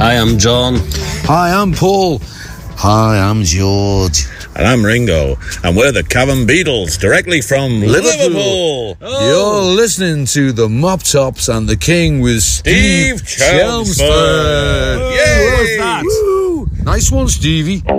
Hi, I'm John. Hi, I'm Paul. Hi, I'm George. And I'm Ringo, and we're the Cavern Beatles, directly from Liverpool. You're listening to the Mop Tops and the King with Steve Chelmsford. Yay! Woo! Nice one, Stevie.